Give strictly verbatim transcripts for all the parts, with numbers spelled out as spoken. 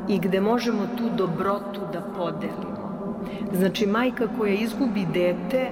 i gde možemo tu dobrotu da podelimo. Znači, majka koja izgubi dete,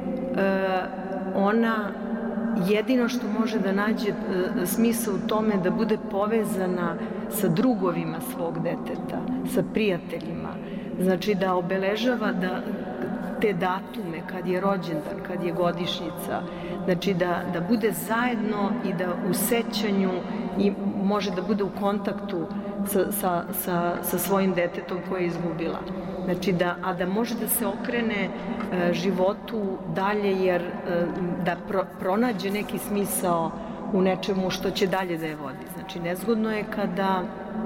ona jedino što može da nađe smisao u tome da bude povezana sa drugovima svog deteta, sa prijateljima. Znači, da obeležava da te datume, kad je rođendan, kad je godišnjica, znači da, da bude zajedno i da u sećanju i može da bude u kontaktu sa, sa, sa, sa svojim detetom koje je izgubila. Znači da, a da može da se okrene e, životu dalje, jer e, da pro, pronađe neki smisao u nečemu što će dalje da je vodi. Znači, nezgodno je kada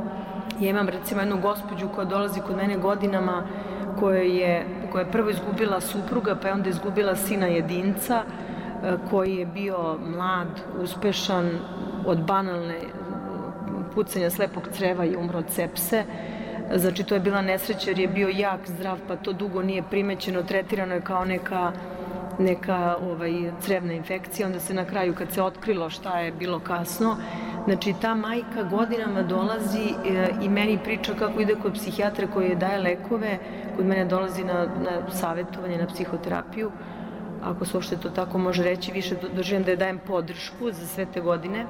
ja imam recimo jednu gospođu koja dolazi kod mene godinama, koja je, koja je prvo izgubila supruga, pa je onda izgubila sina jedinca, koji je bio mlad, uspešan, od banalne pucanja slepog creva i umro od sepse. Znači, to je bila nesreća jer je bio jak, zdrav, pa to dugo nije primećeno, tretirano je kao neka, neka ovaj, crevna infekcija. Onda se na kraju, kad se otkrilo šta je, bilo kasno. Znači, ta majka godinama dolazi e, i meni priča kako ide kod psihijatra koji je daje lekove, kod mene dolazi na, na savjetovanje, na psihoterapiju, ako se uopšte to tako može reći, više doživim da je dajem podršku za sve te godine.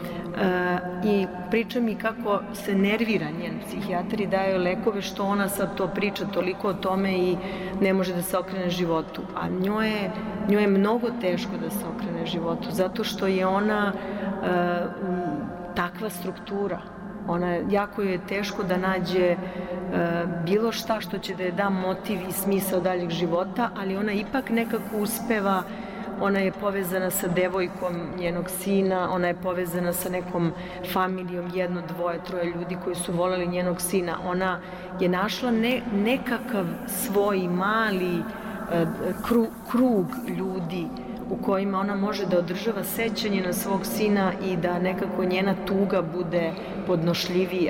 E, I priča mi kako se nervira njen psihijatar i daje lekove, što ona sad to priča toliko o tome i ne može da se okrene životu. A njoj je, njoj je mnogo teško da se okrene životu, zato što je ona e, takva struktura. Ona, jako je teško da nađe e, bilo šta što će da je da motiv i smisao daljeg života, ali ona ipak nekako uspeva. Ona je povezana sa devojkom njenog sina, ona je povezana sa nekom familijom, jedno, dvoje, troje ljudi koji su voleli njenog sina. Ona je našla ne, nekakav svoj mali e, kru, krug ljudi u kojima ona može da održava sećanje na svog sina i da nekako njena tuga bude podnošljivija.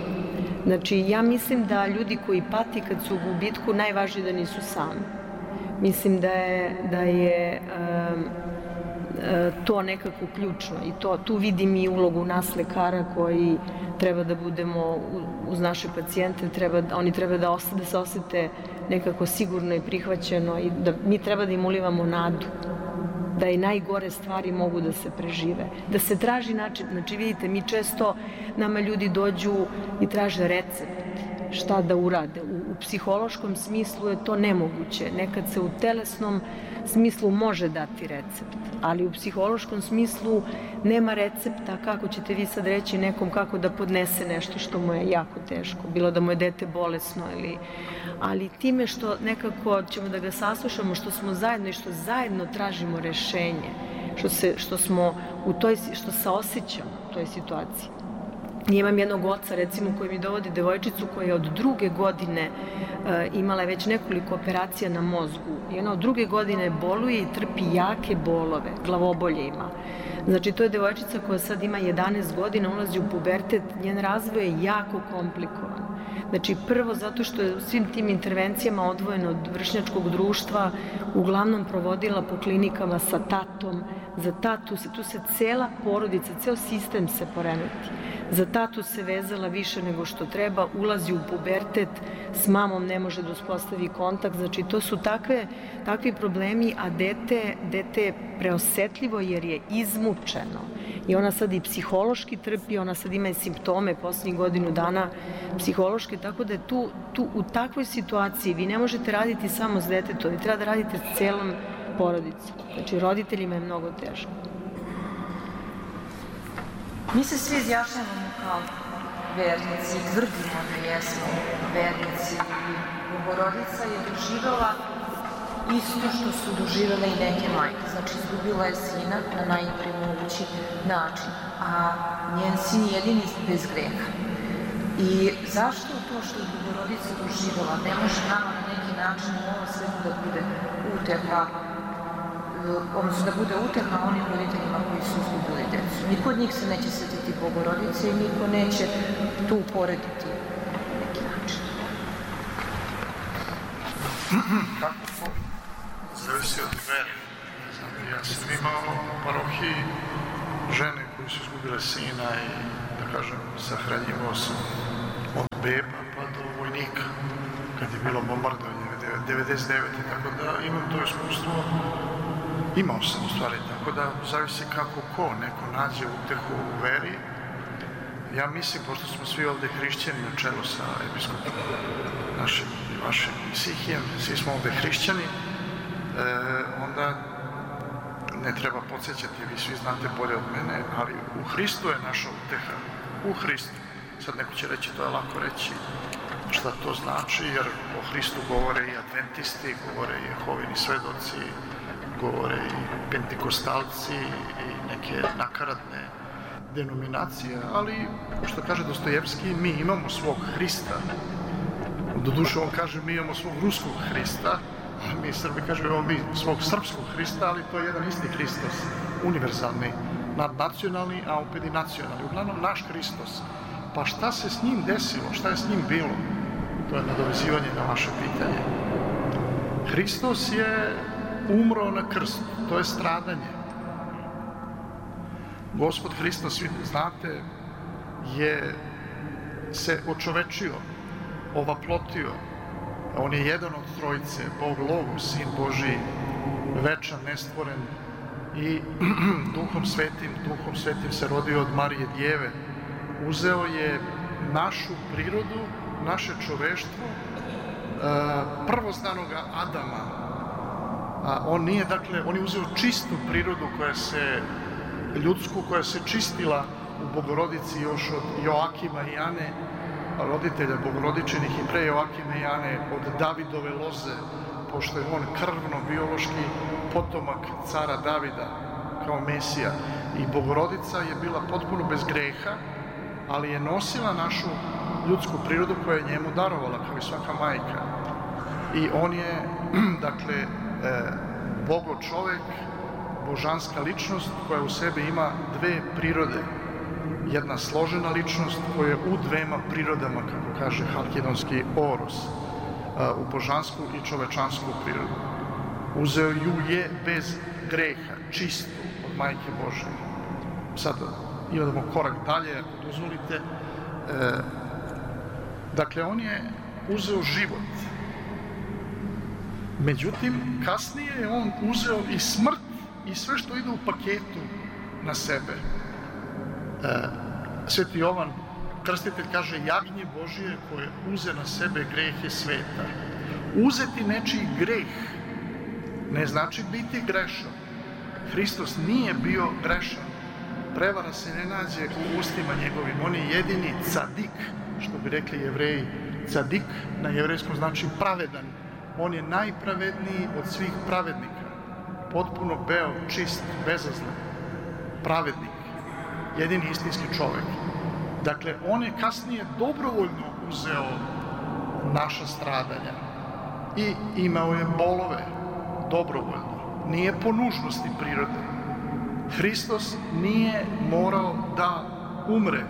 Znači, ja mislim da ljudi koji pati kad su u gubitku, najvažnije da nisu sami. Mislim da je, da je um, to nekako ključno i to, tu vidim i ulogu nas lekara koji treba da budemo uz naše pacijente, treba, oni treba da, osete, da se osete nekako sigurno i prihvaćeno i da mi treba da im ulivamo nadu, da i najgore stvari mogu da se prežive, da se traži način. Znači, vidite, mi često, nama ljudi dođu i traže recept, šta da urade. U, u psihološkom smislu je to nemoguće. Nekad se u telesnom smislu može dati recept, ali u psihološkom smislu nema recepta kako ćete vi sad reći nekom kako da podnese nešto što mu je jako teško, bilo da mu je dete bolesno ili... Ali time što nekako ćemo da ga saslušamo, što smo zajedno i što zajedno tražimo rešenje, što, se, što smo u toj, što saosećamo u toj situaciji. I imam jednog oca, recimo, koji mi dovodi devojčicu koja je od druge godine e, imala već nekoliko operacija na mozgu. I ona od druge godine boluje i trpi jake bolove, glavobolje ima. Znači, to je devojčica koja sad ima jedanaest godina, ulazi u pubertet, njen razvoj je jako komplikovan. Znači, prvo zato što je svim tim intervencijama odvojena od vršnjačkog društva, uglavnom provodila po klinikama sa tatom. Za tatu se, tu se cela porodica, ceo sistem se poremeti. Za tatu se vezala više nego što treba, ulazi u pubertet, s mamom ne može da uspostavi kontakt, znači to su takve, takvi problemi, a dete, dete je preosetljivo jer je izmučeno. I ona sad i psihološki trpi, ona sad ima i simptome poslednjih godinu dana psihološke, tako da je tu, tu u takvoj situaciji vi ne možete raditi samo s detetom, vi treba da radite s celom porodicom. Znači, roditeljima je mnogo teško. Mi se svi izjašnjavamo kao vernici i tvrdimo da jesmo vernici i Bogorodica je doživjela isto što su doživjela i neke majke. Znači, izgubila je sina na najgori mogući način, a njen sin je jedini bez greha. I zašto to što je Bogorodica doživjela ne može nama na neki način u ovom svetu da bude uteha, odnosno da bude uteha onim roditeljima koji su izgubili decu. Niko od njih se neće setiti Bogorodice i niko neće tu uporediti na neki način. Kako to? Zavisi od vere. Ja sam imao u parohiji žene koje su izgubile sina i, da kažem, sahranjivo sam od beba pa do vojnika, kad je bilo bombardovanje devedeset devete. Tako da imam to iskustvo, imao sam u stvari, tako da zavisi kako ko, neko nađe utehu u veri. Ja mislim, pošto smo svi ovde hrišćani na čelu sa episkopom našim i vašim Isihijem, svi smo ovde hrišćani, e, onda ne treba podsjećati, vi svi znate bolje od mene, ali u Hristu je naša uteha, u Hristu. Sad neko će reći, to je lako reći šta to znači, jer o Hristu govore i adventisti, govore i Jehovini svedoci, govore i pentikostalci i neke nakaradne denominacije, ali, što kaže Dostojevski, mi imamo svog Hrista. Doduše, on kaže, mi imamo svog ruskog Hrista, a mi Srbi kažemo, imamo mi svog srpskog Hrista, ali to je jedan isti Hristos, univerzalni, nadnacionalni, a opet i nacionalni. Uglavnom, naš Hristos. Pa šta se s njim desilo? Šta je s njim bilo? To je nadovezivanje na vaše pitanje. Hristos je umro na krstu, to je stradanje. Gospod Hristos, vi znate, je se očovečio, ovaplotio. On je jedan od trojice, Bog Logos, Sin Božiji, večan, nestvoren i Duhom Svetim, Duhom Svetim se rodio od Marije Djeve. Uzeo je našu prirodu, naše čoveštvo, prvozdanog Adama. On nije, dakle, on je uzeo čistu prirodu koja se, ljudsku, koja se čistila u Bogorodici još od Joakima i Ane, roditelja Bogorodičenih i pre Joakima i Ane, od Davidove loze, pošto je on krvno, biološki potomak cara Davida kao Mesija. I Bogorodica je bila potpuno bez greha, ali je nosila našu ljudsku prirodu koja je njemu darovala, kao i svaka majka. I on je, dakle, Bogo čovek, božanska ličnost koja u sebi ima dve prirode. Jedna složena ličnost koja je u dvema prirodama, kako kaže halkidonski Oros, u božansku i čovečansku prirodu. Uzeo ju je bez greha, čistu od Majke Božje. Sad idemo korak dalje, ako dozvolite. E, dakle, on je uzeo život. Međutim, kasnije je on uzeo i smrt i sve što ide u paketu na sebe. E, Sveti Jovan Krstitelj kaže, jagnje Božije koje uze na sebe grehe sveta. Uzeti nečiji greh ne znači biti grešan. Hristos nije bio grešan. Prevara se ne nađe u ustima njegovim. On je jedini cadik, što bi rekli Jevreji. Cadik na jevrejskom znači pravedan. On je najpravedniji od svih pravednika. Potpuno beo, čist, bezazlen. Pravednik. Jedini istinski čovek. Dakle, on je kasnije dobrovoljno uzeo naša stradanja i imao je bolove dobrovoljno. Nije po nužnosti prirode. Hristos nije morao da umre,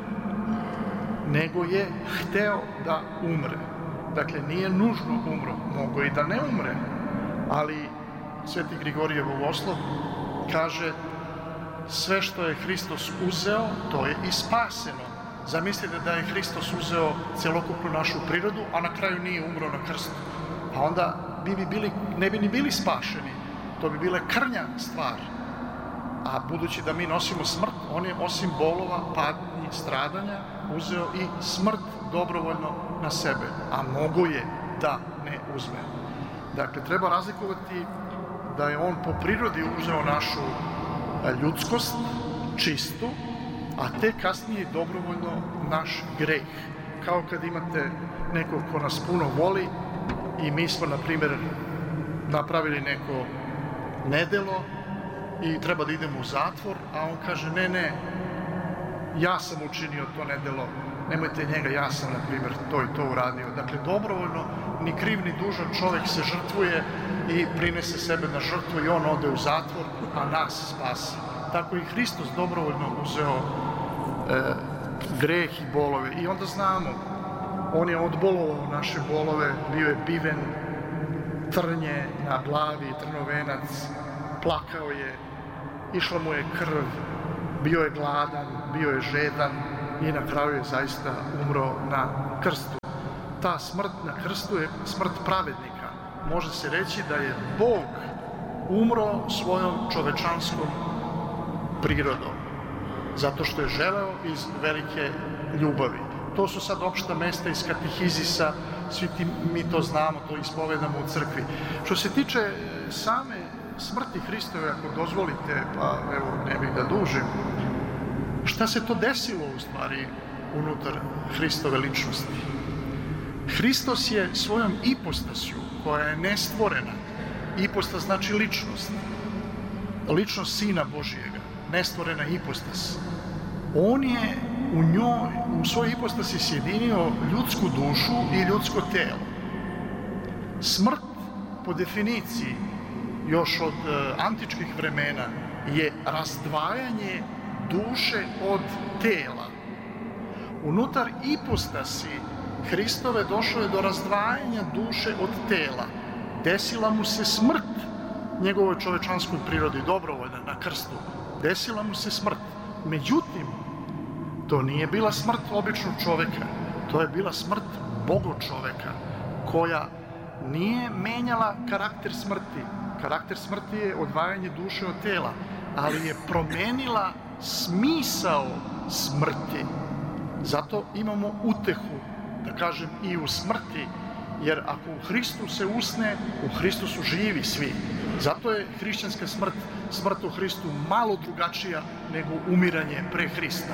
nego je hteo da umre. Dakle, nije nužno umro, mogo i da ne umre, ali Sveti Grigorije Bogoslov kaže sve što je Hristos uzeo, to je i spaseno. Zamislite da je Hristos uzeo celokupnu našu prirodu, a na kraju nije umro na krstu. Pa onda bi bi bili, ne bi ni bili spašeni. To bi bile krnja stvar. A budući da mi nosimo smrt, on je osim bolova, patnji, stradanja, uzeo i smrt dobrovoljno na sebe. A mogo je da ne uzme. Dakle, treba razlikovati da je on po prirodi uzeo našu ljudskost, čistu, a te kasnije dobrovoljno naš greh. Kao kad imate nekog ko nas puno voli i mi smo, na primjer, napravili neko nedelo i treba da idemo u zatvor, a on kaže, ne, ne, ja sam učinio to nedelo, nemojte njega, ja sam, na primjer, to i to uradio. Dakle, dobrovoljno, ni kriv ni dužan čovek se žrtvuje i prinese sebe na žrtvu i on ode u zatvor, a nas spasi. Tako i Hristos dobrovoljno uzeo e, greh i bolove. I onda znamo, on je odbolovao naše bolove, bio je biven, trnje na glavi, trnovenac, plakao je, išla mu je krv, bio je gladan, bio je žedan i na kraju je zaista umro na krstu. ta smrt na krstu je smrt pravednika. Može se reći da je Bog umro svojom čovečanskom prirodom, zato što je želeo iz velike ljubavi. To su sad opšta mesta iz katehizisa, svi ti, mi to znamo, to ispovedamo u crkvi. Što se tiče same smrti Hristove, ako dozvolite, pa evo ne bih da dužim, šta se to desilo u stvari unutar Hristove ličnosti? Hristos je svojom ipostasju, koja je nestvorena, ipostas znači ličnost, ličnost Sina Božijega, nestvorena ipostas. On je u njoj, u svojoj ipostasi sjedinio ljudsku dušu i ljudsko telo. Smrt, po definiciji, još od antičkih vremena, je razdvajanje duše od tela. Unutar ipostasi Hristove došlo je do razdvajanja duše od tela. Desila mu se smrt njegovoj čovečanskoj prirodi, dobrovoljna, na krstu. Desila mu se smrt. Međutim, to nije bila smrt običnog čoveka, to je bila smrt Bogočoveka, koja nije menjala karakter smrti. Karakter smrti je odvajanje duše od tela, ali je promenila smisao smrti. Zato imamo utehu, da kažem, i u smrti, jer ako u Hristu se usne, u Hristu su živi svi. Zato je hrišćanska smrt, smrt u Hristu, malo drugačija nego umiranje pre Hrista.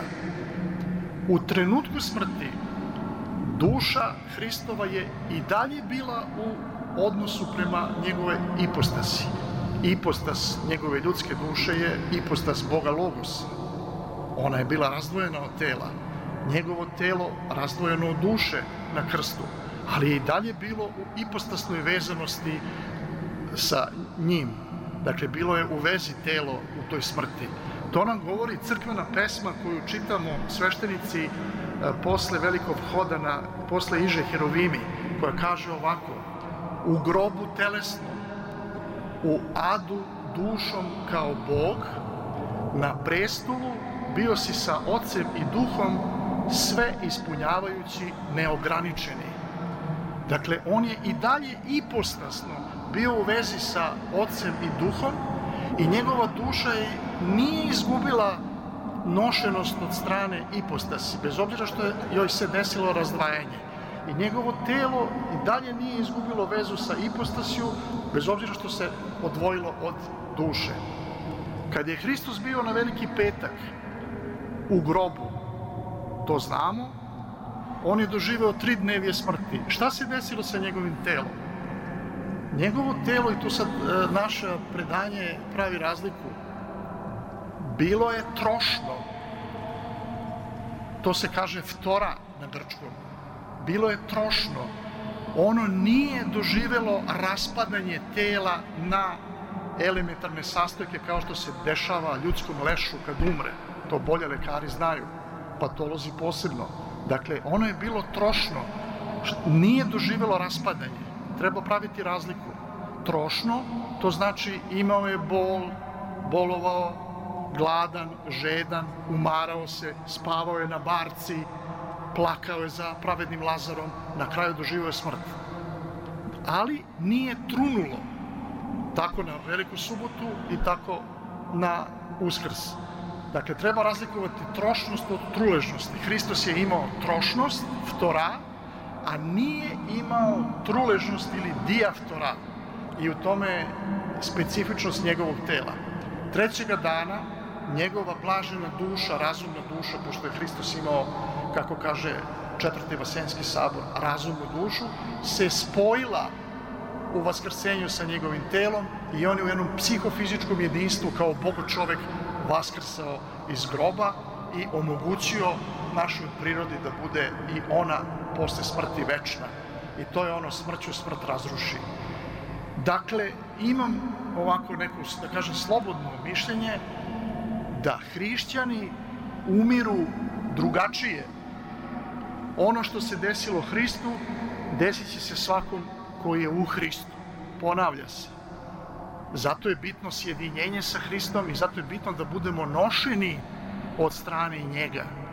U trenutku smrti duša Hristova je i dalje bila u odnosu prema njegove ipostasi. Ipostas njegove ljudske duše je ipostas Boga Logos. Ona je bila razdvojena od tela. Njegovo telo razdvojeno od duše na krstu, ali je i dalje bilo u ipostasnoj vezanosti sa njim. Dakle, bilo je u vezi telo u toj smrti. To nam govori crkvena pesma koju čitamo sveštenici posle velikog hodana, posle Iže Herovimi, koja kaže ovako: u grobu telesnom, u adu dušom kao Bog, na prestolu bio si sa Ocem i Duhom, sve ispunjavajući neograničeni. Dakle, on je i dalje ipostasno bio u vezi sa Ocem i Duhom i njegova duša je nije izgubila nošenost od strane ipostasi, bez obzira što je joj se desilo razdvajanje. I njegovo telo i dalje nije izgubilo vezu sa ipostasiju, bez obzira što se odvojilo od duše. Kad je Hristos bio na Veliki petak u grobu, to znamo, on je doživeo tri dnevje smrti. Šta se desilo sa njegovim telom? Njegovo telo, i tu sad e, naše predanje pravi razliku, bilo je trošno. To se kaže ftora na grčkom. Bilo je trošno. Ono nije doživelo raspadanje tela na elementarne sastojke kao što se dešava ljudskom lešu kad umre. To bolje lekari znaju, patolozi posebno. Dakle, ono je bilo trošno, nije doživelo raspadanje. Treba praviti razliku. Trošno, to znači imao je bol, bolovao, gladan, žedan, umarao se, spavao je na barci, plakao je za pravednim Lazarom, na kraju doživio je smrt. Ali nije trunulo, tako na Veliku subotu i tako na Uskrs. Dakle, treba razlikovati trošnost od truležnosti. Hristos je imao trošnost, ftora, a nije imao truležnost ili diaftora. I u tome je specifičnost njegovog tela. Trećega dana njegova blažena duša, razumna duša, pošto je Hristos imao, kako kaže Četvrti Vaseljenski sabor, razumnu dušu, se spojila u vaskrsenju sa njegovim telom i on je u jednom psihofizičkom jedinstvu kao Bogočovek vaskrsao iz groba i omogućio našoj prirodi da bude i ona posle smrti večna. I to je ono, smrću smrt razruši. Dakle, imam ovako neko, da kažem, slobodno mišljenje da hrišćani umiru drugačije. Ono što se desilo Hristu, desit će se svakom koji je u Hristu. Ponavlja se. Zato je bitno sjedinjenje sa Hristom i zato je bitno da budemo nošeni od strane njega.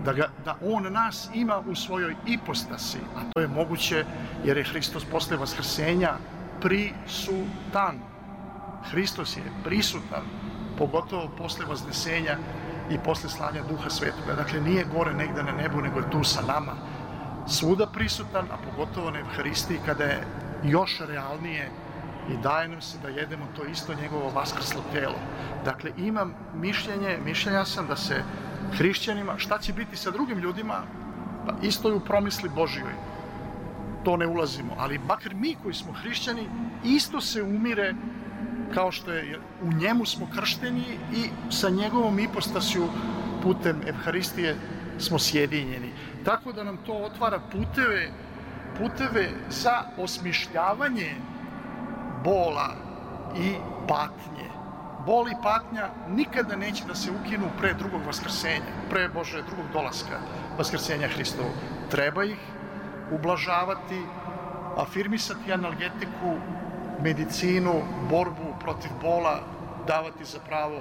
da, ga, da on nas ima u svojoj ipostasi, a to je moguće jer je Hristos posle vaskrsenja prisutan. Hristos je prisutan, pogotovo posle vaznesenja i posle slanja Duha Svetoga. Dakle, nije gore negde na nebu, nego je tu sa nama. Svuda prisutan, a pogotovo na Evharistiji, kada je još realnije i daje nam se da jedemo to isto njegovo vaskrslo telo. Dakle, imam mišljenje, mišljenja sam da se hrišćanima, šta će biti sa drugim ljudima, pa isto je u promisli Božjoj. To ne ulazimo, ali makar mi koji smo hrišćani, isto se umire kao što je, u njemu smo kršteni i sa njegovom ipostasiju putem Evharistije smo sjedinjeni. Tako da nam to otvara puteve, puteve za osmišljavanje bola i patnje. Bol i patnja nikada neće da se ukinu pre drugog vaskrsenja, pre Bože drugog dolaska vaskrsenja Hristovu. Treba ih ublažavati, afirmisati analgetiku, medicinu, borbu protiv bola, davati za pravo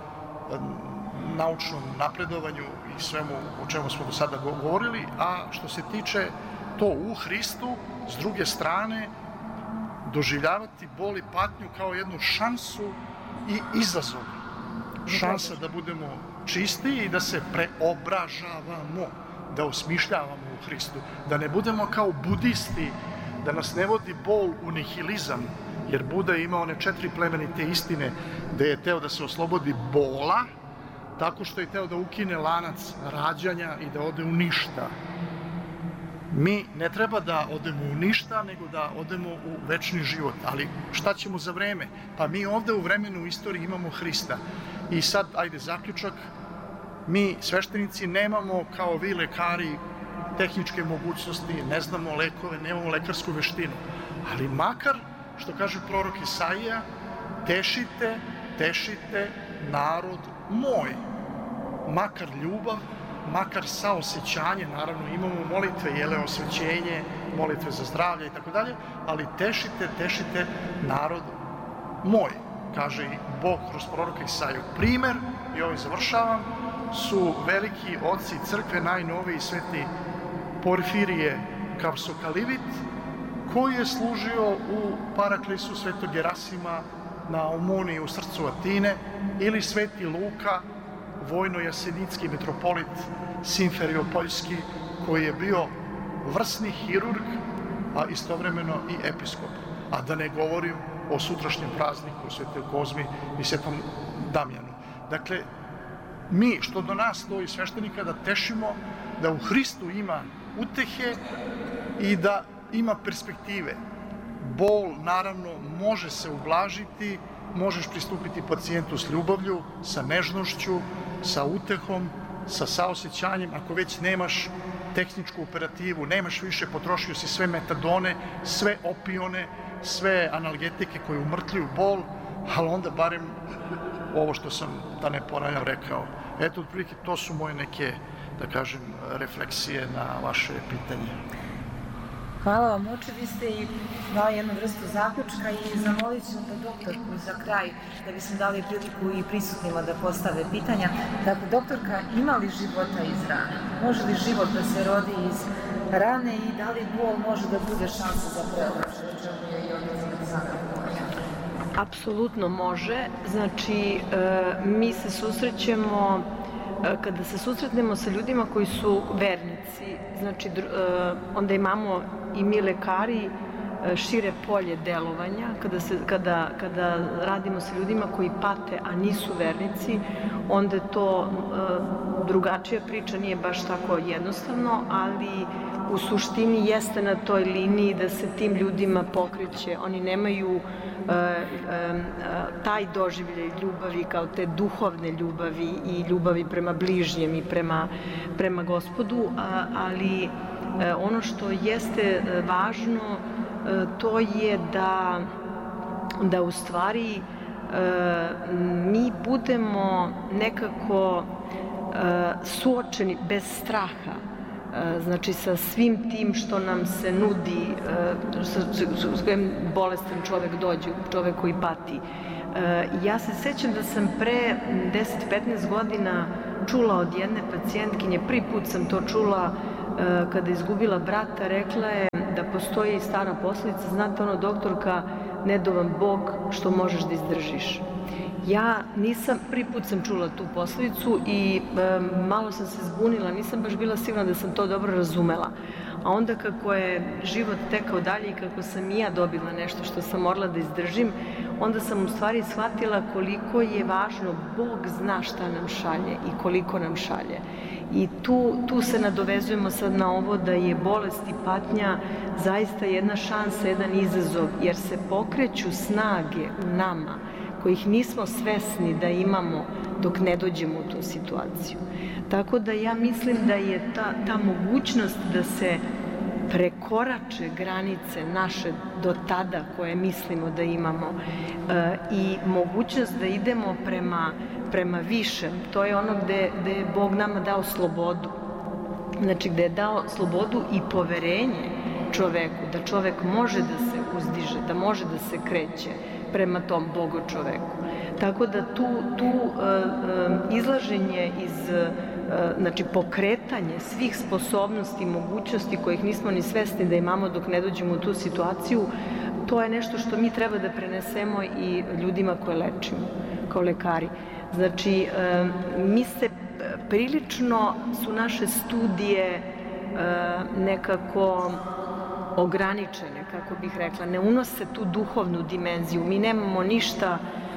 naučnom napredovanju i svemu o čemu smo do sada govorili, a što se tiče to u Hristu, s druge strane, doživljavati bol i patnju kao jednu šansu i izazov. Šansa da budemo čistiji i da se preobražavamo, da osmišljavamo u Hristu, da ne budemo kao budisti, da nas ne vodi bol u nihilizam, jer Buda je imao one četiri plemenite istine gde je teo da se oslobodi bola, tako što je teo da ukine lanac rađanja i da ode u ništa. Mi ne treba da odemo u ništa, nego da odemo u večni život. Ali šta ćemo za vreme? Pa mi ovde u vremenu u istoriji imamo Hrista. I sad, ajde, zaključak, mi sveštenici nemamo kao vi lekari tehničke mogućnosti, ne znamo lekove, nemamo lekarsku veštinu. Ali makar, što kaže prorok Isaija, tešite, tešite narod moj. Makar ljubav, makar saosećanje, naravno imamo molitve, jele, osvećenje, molitve za zdravlje i tako dalje, ali tešite, tešite narod moj, kaže i Bog kroz proroka Isaiju. Primer, i ovim završavam, su veliki oci crkve, najnoviji sveti Porfirije Kapsokalivit, koji je služio u Paraklisu svetog Gerasima na Omoniji u srcu Atine, ili sveti Luka, vojno-jasenicki mitropolit Simferiopoljski, koji je bio vrsni hirurg, a istovremeno i episkop. A da ne govorim o sutrašnjem prazniku Svetoj Kozmi i Svetom Damjanu. Dakle, mi, što do nas stoji sveštenika, da tešimo da u Hristu ima utehe i da ima perspektive. Bol, naravno, može se ublažiti, možeš pristupiti pacijentu s ljubavlju, sa nežnošću, sa utehom, sa saosećanjem. Ako već nemaš tehničku operativu, nemaš više, potrošio si sve metadone, sve opione, sve analgetike koje umrtljuju bol, ali onda barem ovo što sam, da ne ponavljam, rekao. Eto, otprilike, to su moje neke, da kažem, refleksije na vaše pitanje. Hvala vam, oče, vi ste i dali jednu vrstu zaključka i zamolit ćemo da doktorku za kraj, da bismo dali priliku i prisutnima da postave pitanja. Dakle, doktorka, ima li života iz rane? Može li život da se rodi iz rane i da li bol može da bude šansa za preobraćaj, o čemu je i ovdje Aleksandra govorila? Apsolutno može. Znači, mi se susrećemo, kada se susretnemo sa ljudima koji su vernici, znači, onda imamo i mi lekari šire polje delovanja, kada, se, kada, kada radimo sa ljudima koji pate, a nisu vernici, onda je to drugačija priča, nije baš tako jednostavno, ali u suštini jeste na toj liniji da se tim ljudima pokreće. Oni nemaju taj doživljaj ljubavi kao te duhovne ljubavi i ljubavi prema bližnjem i prema, prema Gospodu, ali ono što jeste važno, to je da, da u stvari mi budemo nekako suočeni bez straha znači sa svim tim što nam se nudi, s kojim bolestan čovek dođe, čovek koji pati. Ja se sećam da sam pre deset do petnaest godina čula od jedne pacijentkinje, prvi put sam to čula kada je izgubila brata, rekla je da postoji stara poslovica, znate ono, doktorka, ne do vam Bog što možeš da izdržiš. Ja nisam, prvi put sam čula tu poslovicu i e, malo sam se zbunila, nisam baš bila sigurna da sam to dobro razumela. A onda kako je život tekao dalje i kako sam i ja dobila nešto što sam morala da izdržim, onda sam u stvari shvatila koliko je važno, Bog zna šta nam šalje i koliko nam šalje. I tu, tu se nadovezujemo sad na ovo da je bolest i patnja zaista jedna šansa, jedan izazov, jer se pokreću snage u nama kojih nismo svesni da imamo dok ne dođemo u tu situaciju. Tako da ja mislim da je ta, ta mogućnost da se prekorače granice naše do tada koje mislimo da imamo e, i mogućnost da idemo prema, prema višem, to je ono gde, gde je Bog nama dao slobodu. Znači gde je dao slobodu i poverenje čoveku, da čovek može da se uzdiže, da može da se kreće prema tom Bogu čoveku. Tako da tu, tu uh, uh, izlaženje iz, uh, znači pokretanje svih sposobnosti i mogućnosti kojih nismo ni svesni da imamo dok ne dođemo u tu situaciju, to je nešto što mi treba da prenesemo i ljudima koje lečimo, kao lekari. Znači, uh, mi se prilično su naše studije uh, nekako ograničene, kako bih rekla, ne unose tu duhovnu dimenziju. Mi nemamo ništa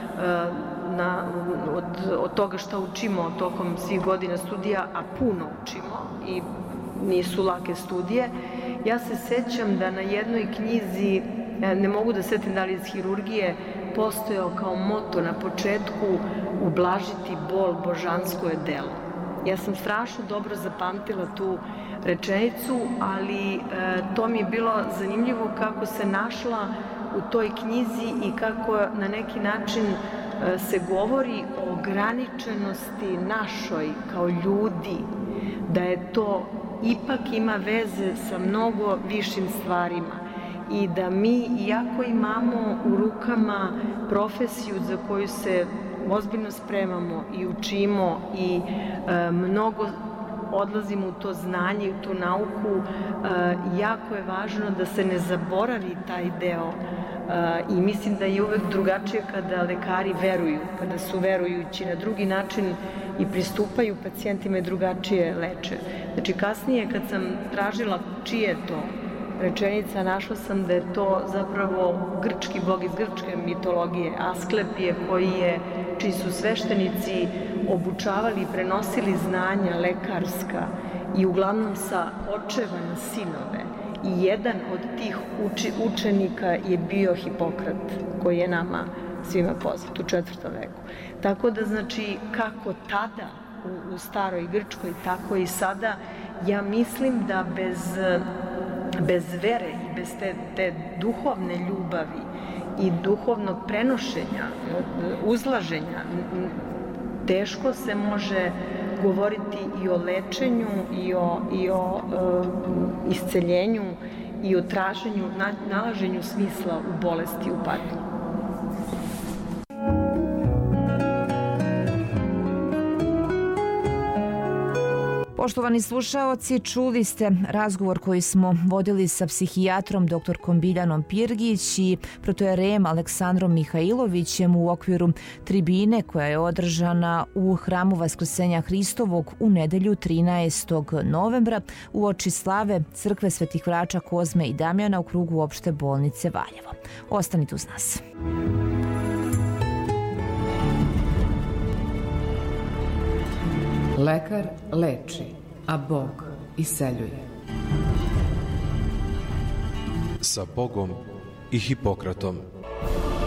uh, na, od, od toga šta učimo tokom svih godina studija, a puno učimo i nisu lake studije. Ja se sećam da na jednoj knjizi, ne mogu da setim da li iz hirurgije, postojao kao moto na početku: ublažiti bol, božansko je delo. Ja sam strašno dobro zapamtila tu rečenicu, ali e, to mi je bilo zanimljivo kako se našla u toj knjizi i kako na neki način e, se govori o ograničenosti našoj kao ljudi, da je to ipak ima veze sa mnogo višim stvarima i da mi, iako imamo u rukama profesiju za koju se ozbiljno spremamo i učimo i e, mnogo odlazimo u to znanje i u tu nauku, e, jako je važno da se ne zaboravi taj deo e, i mislim da je uvek drugačije kada lekari veruju, kada su verujući na drugi način i pristupaju pacijentima i drugačije leče. Znači kasnije kad sam tražila čije je to rečenica, našla sam da je to zapravo grčki bog iz grčke mitologije, Asklepije, koji je, čiji su sveštenici obučavali i prenosili znanja lekarska i uglavnom sa očeva na sinove. I jedan od tih uči, učenika je bio Hipokrat, koji je nama svima poznat u četvrtom veku. Tako da, znači, kako tada u, u staroj Grčkoj, tako i sada, ja mislim da bez bez vere i bez te, te duhovne ljubavi i duhovnog prenošenja, uzlaženja, teško se može govoriti i o lečenju i o, i o e, isceljenju i o traženju, na, nalaženju smisla u bolesti i u patnji. Poštovani slušaoci, čuli ste razgovor koji smo vodili sa psihijatrom doktorkom Biljanom Pirgić i protojerejem Aleksandrom Mihajlovićem u okviru tribine koja je održana u Hramu Vaskrsenja Hristovog u nedelju trinaestog novembra uoči slave Crkve Svetih Vrača Kozme i Damjana u krugu opšte bolnice Valjevo. Ostanite uz nas. Lekar leči, a Bog isceljuje. Sa Bogom i Hipokratom.